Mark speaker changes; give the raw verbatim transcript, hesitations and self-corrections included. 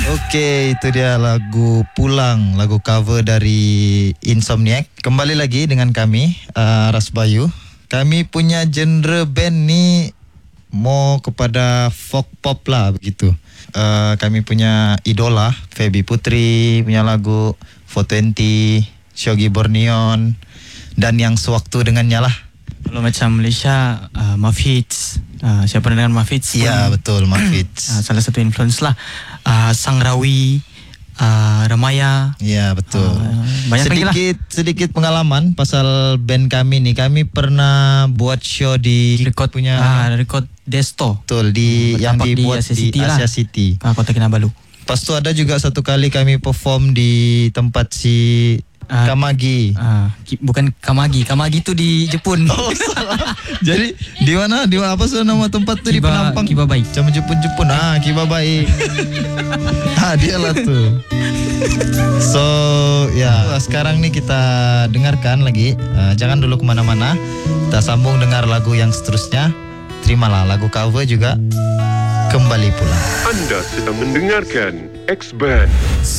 Speaker 1: Oke, itu dia lagu Pulang, lagu cover dari Insomniac. Kembali lagi dengan kami, uh, Ras Bayu. Kami punya genre band ni mau kepada folk pop lah begitu. Uh, kami punya idola Feby Putri punya lagu four twenty, Shogi Borneon, dan yang sewaktu dengannya lah.
Speaker 2: Kalau macam Malaysia, uh, Mafits, uh, siapa dengan Mafits?
Speaker 1: Ya betul, Mafits.
Speaker 2: uh, salah satu influence lah. uh, Sang Rawi, uh, Ramaya.
Speaker 1: Ya betul.
Speaker 2: uh, Banyak lagi lah.
Speaker 1: Sedikit sedikit pengalaman pasal band kami ni. Kami pernah buat show di
Speaker 2: Record
Speaker 1: punya
Speaker 2: uh, Record Desto.
Speaker 1: betul di
Speaker 2: Hmm,
Speaker 1: yang
Speaker 2: bertempat di
Speaker 1: dibuat
Speaker 2: Asia
Speaker 1: di
Speaker 2: City lah.
Speaker 1: Asia City.
Speaker 2: uh, Kota Kinabalu.
Speaker 1: Lepas tu ada juga satu kali kami perform di tempat si
Speaker 2: Uh,
Speaker 1: Kamagi.
Speaker 2: uh, ki- Bukan Kamagi. Kamagi tu di Jepun.
Speaker 1: Oh salah. Jadi di mana? Di mana apa sih nama tempat tu? Di
Speaker 2: Kiba-
Speaker 1: Penampang.
Speaker 2: Kibabai.
Speaker 1: Macam Jepun-Jepun. Ah, Kibabai. Ah, dia lah tu. So, ya, sekarang ni kita dengarkan lagi. Uh, jangan dulu kemana-mana. Kita sambung dengar lagu yang seterusnya. Terimalah lagu cover juga. Kembali Pulang.
Speaker 3: Anda sedang mendengarkan X-Band.